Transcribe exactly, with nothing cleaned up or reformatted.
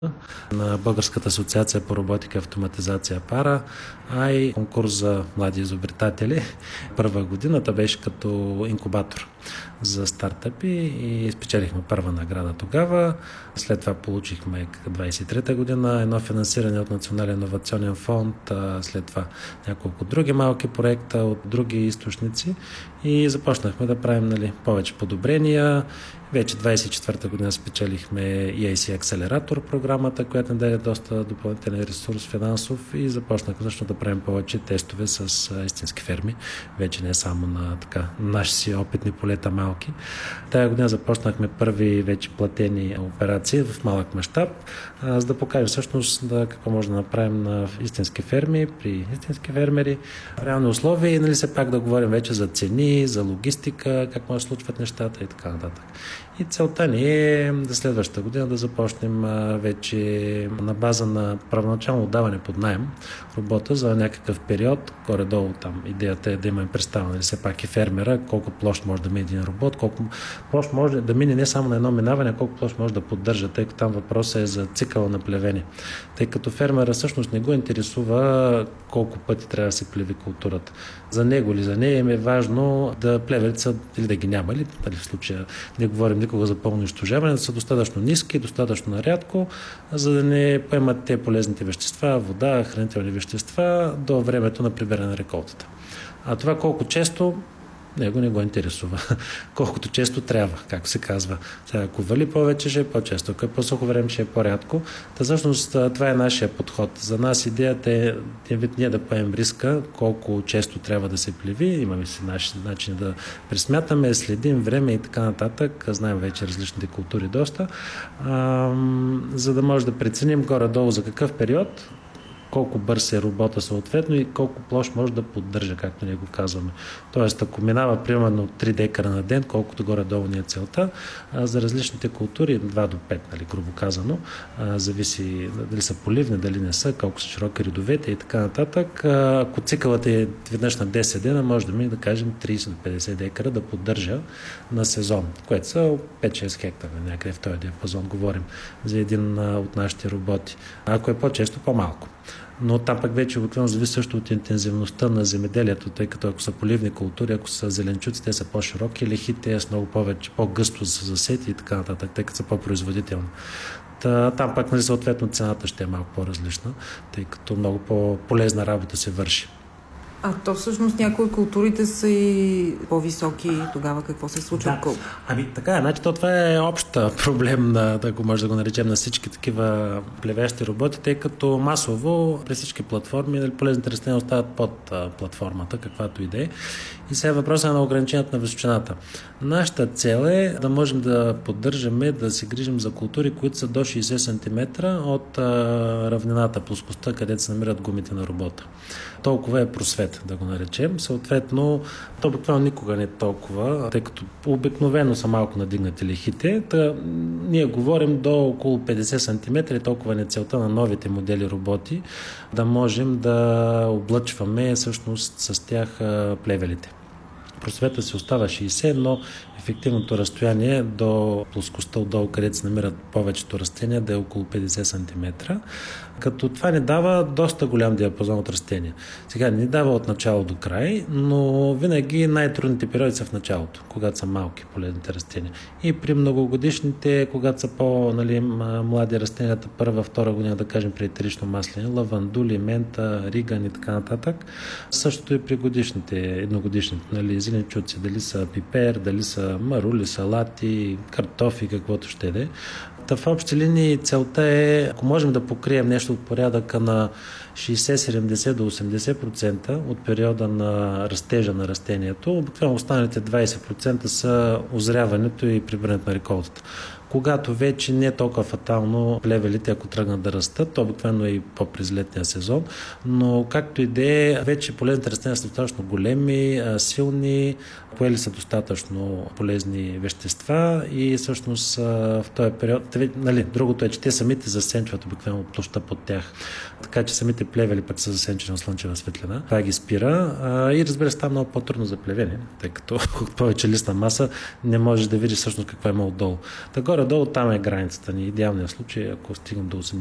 на Българската асоциация по роботика и автоматизация ПАРА, а и конкурс за млади изобретатели. Първа годината беше като инкубатор за стартъпи и спечелихме първа награда тогава. След това получихме двадесет и трета година едно финансиране от Национален иновационен фонд, след това няколко други малки проекта от други източници и започнахме да правим, нали, повече подобрения. Вече двадесет и четвърта година спечелихме и ей си Акселератор програмата, която ни даде доста допълнителен ресурс финансов и започнахме също да правим повече тестове с истински ферми. Вече не само на така, наши си опитни полета малки. Тая година започнахме първи вече платени операции в малък мащаб, за да покажем всъщност да, какво може да направим на истински ферми, при истински фермери, реални условия и, нали, се пак да говорим вече за цени, за логистика, как може да случват нещата и така нататък. И целта ни е за следващата година да започнем вече на база на първоначално даване под наем робота за някакъв период. Горе-долу там идеята е да имаме представа, нали, все пак и фермера, колко площ може да мине един робот, колко площ може да мине не само на едно минаване, колко площ може да поддържа, тъй като там въпросът е за цикъла на плевене. Тъй като фермера всъщност не го интересува колко пъти трябва да се плеви културата. За него или за нея им е важно да плевелите са или да ги няма, или в случая не говорим никога за пълно изтожаване, да са достатъчно ниски, достатъчно нарядко, за да не поемат те полезните вещества, вода, хранителни вещества до времето на прибиране на реколтата. А това колко често, него не го интересува. Колкото често трябва, както се казва. Сега, ако вали повече, ще е по-често, ако е по-сухо време, ще е по-рядко. Та всъщност това е нашия подход. За нас идеята е ние да поемем риска, колко често трябва да се плеви. Имаме си наши начини да пресмятаме, следим време и така нататък. Знаем вече различните култури доста. А, за да може да преценим горе-долу за какъв период, колко бърз е робота съответно и колко площ може да поддържа, както ние го казваме. Тоест, ако минава примерно три декара на ден, колкото горе-долу ни е целта, за различните култури два до пет, нали, грубо казано, зависи дали са поливни, дали не са, колко са широки редовете и така нататък. Ако цикълът е веднъж на десет дена, може да мине, да кажем, тридесет до петдесет декара да поддържа на сезон, което са пет-шест хектара, някъде в този диапазон говорим за един от нашите роботи. Ако е по-често, по-малко. Но там пък вече обикновено зависи също от интензивността на земеделието, тъй като ако са поливни култури, ако са зеленчуци, те са по-широки, лехите са много повече, по-гъсто са засети и така нататък, тъй като са по-производителни. Та, там пък, нали, съответно цената ще е малко по-различна, тъй като много по-полезна работа се върши. А то всъщност някои културите са и по-високи, тогава какво се случва? Да. Ами така, значи то това е общ проблем, да, да го може да го наречем, на всички такива плевящи роботи, тъй като масово при всички платформи полезните растения остават под а, платформата, каквато и да е. И сега въпросът е на ограничението на височината. Нашата цел е да можем да поддържаме, да се грижим за култури, които са до шейсет сантиметра от а, равнината, плоскостта, където се намират гумите на робота. Толкова е просвет, да го наречем. Съответно, то обикновено никога не е толкова, тъй като обикновено са малко надигнати лехите. Та, ние говорим до около петдесет сантиметра и толкова не е целта на новите модели роботи, да можем да облъчваме всъщност с тях плевелите. Просвета си остава шейсет, но ефективното разстояние до плоскостта отдолу, където се намират повечето растения, да е около петдесет сантиметра, като това ни дава доста голям диапазон от растения. Сега не ни дава от начало до край, но винаги най-трудните периоди са в началото, когато са малки полезните растения. И при многогодишните, когато са по-млади растенията, първа, втора година, да кажем при етерично маслини, лавандули, мента, риган и така нататък. Същото и при годишните, едногодишните, нали, зеленчуци, дали са пипер, дали са марули, салати, картофи, каквото ще да е. Та в общи линии целта е, ако можем да покрием нещо от порядъка на шейсет, седемдесет до осемдесет процента от периода на растежа на растението, обикновено останалите двадесет процента са озряването и прибирането на реколтата. Когато вече не е толкова фатално плевелите, ако тръгнат да растат, то обикновено е и по-през летния сезон, но както и да е, вече полезните растения са достатъчно големи, силни, поели са достатъчно полезни вещества и всъщност в този период, нали, другото е, че те самите засенчват обикновено площта под тях, така че самите плевели пък са засенчени от слънчева светлина. Това ги спира и разбира се, става много по-трудно за плевене, тъй като повече листна маса не можеш да видиш всъщност какво има отдолу. Така горе-долу там е границата ни. Идеалният случай, ако стигнем до